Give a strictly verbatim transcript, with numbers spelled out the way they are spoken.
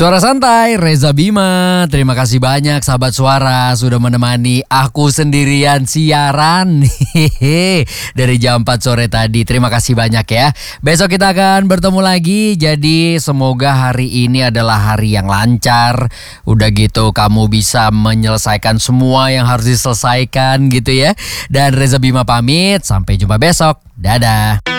Suara Santai, Reza Bima. Terima kasih banyak sahabat suara sudah menemani aku sendirian siaran Hehehe. Dari jam empat sore tadi. Terima kasih banyak ya. Besok kita akan bertemu lagi. Jadi semoga hari ini adalah hari yang lancar. Udah gitu kamu bisa menyelesaikan semua yang harus diselesaikan gitu ya. Dan Reza Bima pamit. Sampai jumpa besok. Dadah.